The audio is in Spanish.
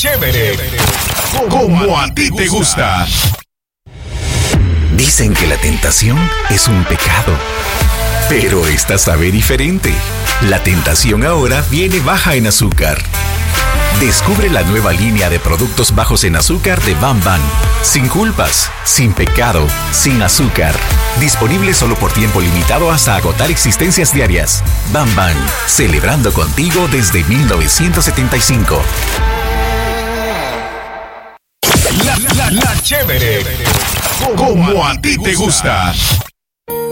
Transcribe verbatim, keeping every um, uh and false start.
chévere, como a ti te gusta. Dicen que la tentación es un pecado, pero esta sabe diferente. La tentación ahora viene baja en azúcar. Descubre la nueva línea de productos bajos en azúcar de Bam Bam. Sin culpas, sin pecado, sin azúcar. Disponible solo por tiempo limitado hasta agotar existencias diarias. Bam Bam, celebrando contigo desde mil novecientos setenta y cinco. La, la, la chévere, como a ti te gusta.